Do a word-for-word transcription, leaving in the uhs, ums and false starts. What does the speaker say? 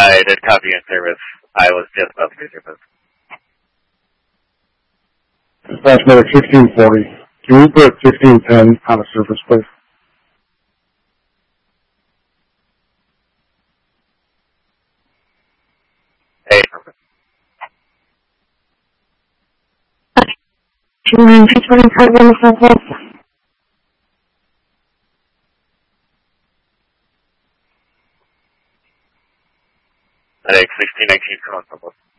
I did copy and service. I was just about to do service. Dispatch medic sixteen forty. Can we put fifteen ten out of service, please? Hey, perfect. Medic sixteen nineteen, come on,